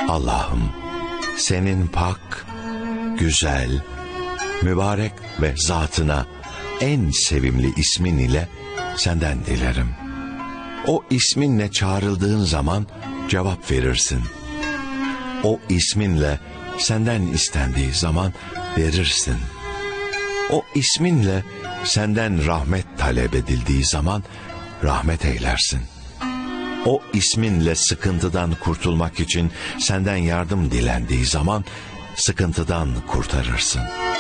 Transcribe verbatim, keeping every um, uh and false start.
Allah'ım, senin pak, güzel, mübarek ve zatına en sevimli ismin ile senden dilerim. O isminle çağrıldığın zaman cevap verirsin. O isminle senden istendiği zaman verirsin. O isminle senden rahmet talep edildiği zaman rahmet eylersin. O isminle sıkıntıdan kurtulmak için senden yardım dilendiği zaman sıkıntıdan kurtarırsın.